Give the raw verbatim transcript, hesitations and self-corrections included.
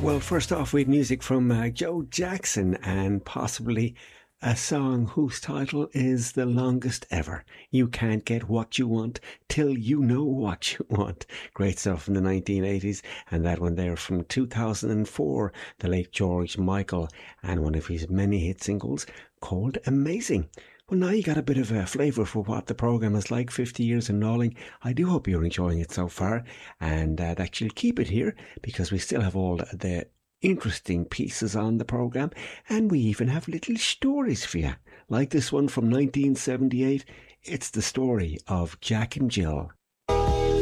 Well, first off, we had music from uh, Joe Jackson and possibly a song whose title is The Longest Ever. You can't get what you want till you know what you want. Great stuff from the nineteen eighties, and that one there from two thousand four, the late George Michael, and one of his many hit singles called Amazing. Well, now you got a bit of a flavour for what the programme is like, fifty years and gnawing. I do hope you're enjoying it so far, and uh, that you'll keep it here because we still have all the interesting pieces on the programme, and we even have little stories for you, like this one from nineteen seventy-eight. It's the story of Jack and Jill.